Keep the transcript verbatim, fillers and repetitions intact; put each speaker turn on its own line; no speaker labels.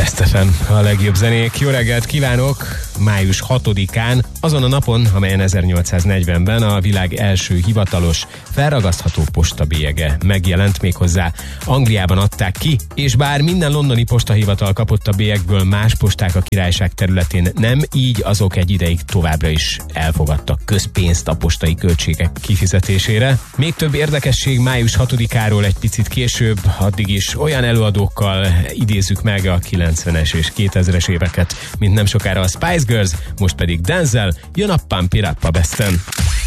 Best ef em, a legjobb zenék. Jó reggelt kívánok! május hatodikán, azon a napon, amelyen ezernyolcszáznegyvenben a világ első hivatalos, felragasztható postabélyege megjelent, méghozzá Angliában adták ki, és bár minden londoni postahivatal kapott a bélyegből, más posták a királyság területén nem, így azok egy ideig továbbra is elfogadtak közpénzt a postai költségek kifizetésére. Még több érdekesség május hatodikáról egy picit később, addig is olyan előadókkal idézzük meg a kilencvenes és kétezres éveket, mint nem sokára a Spice Girls, most pedig Denzel, jön a Pump It Up a Besten.